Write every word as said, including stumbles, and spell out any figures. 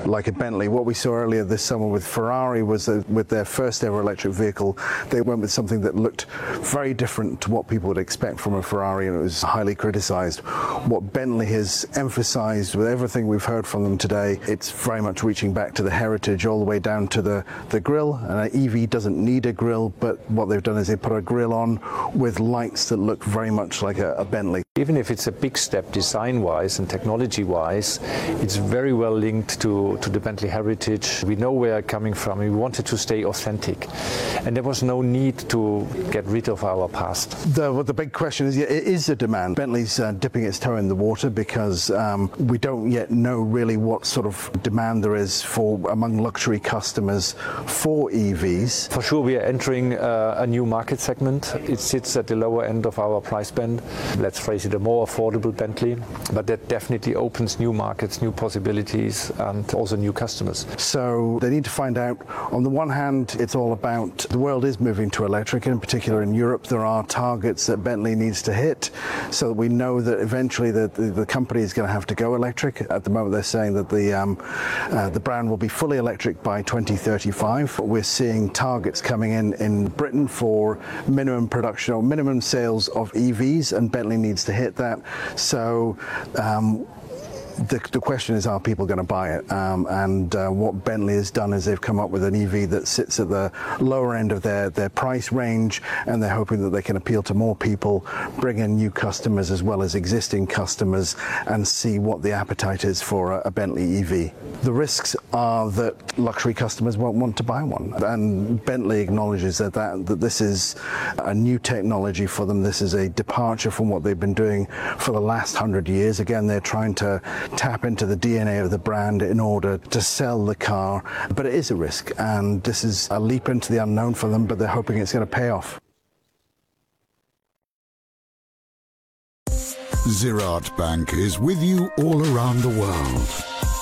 like a Bentley. What we saw earlier this summer with Ferrari was that with their first ever electric vehicle, they went with something that looked very different to what people would expect from a Ferrari, and it was highly criticized. What Bentley has emphasized with everything we've heard from them today, it's very much reaching back to the heritage all the way down to the, the grille. And an E V doesn't need a grille, but what they've done is they put a grille on with lights that look very much like a, a Bentley. Even if it's a big step design-wise and technology-wise, it's very well linked to, to the Bentley heritage. We know where it's coming from. We wanted to stay authentic. And there was no need to get rid of our past. The, well, the big question is, is the demand? Bentley's uh, dipping its toe in the water because um, we don't yet know really what sort of demand there is for among luxury customers for E Vs. For sure, we are entering uh, a new market segment. It sits at the lower end of our price band. Let's face it, a more affordable Bentley, but that definitely opens new markets, new possibilities, and also new customers. So they need to find out, on the one hand, it's all about the world is moving to electric, and in particular in Europe, there are targets that Bentley needs to hit, so that we know that eventually the, the, the company is going to have to go electric. At the moment, they're saying that the, um, uh, the brand will be fully electric by twenty thirty-five. We're seeing targets coming in in Britain for minimum production or minimum sales of E Vs, and Bentley needs to hit that. So um, The, the question is, are people going to buy it? Um, and uh, what Bentley has done is they've come up with an E V that sits at the lower end of their, their price range, and they're hoping that they can appeal to more people, bring in new customers as well as existing customers, and see what the appetite is for a, a Bentley E V. The risks are that luxury customers won't want to buy one, and Bentley acknowledges that, that, that this is a new technology for them. This is a departure from what they've been doing for the last hundred years. Again, they're trying to tap into the D N A of the brand in order to sell the car, but it is a risk, and this is a leap into the unknown for them, but they're hoping it's going to pay off. Ziraat Bank is with you all around the world.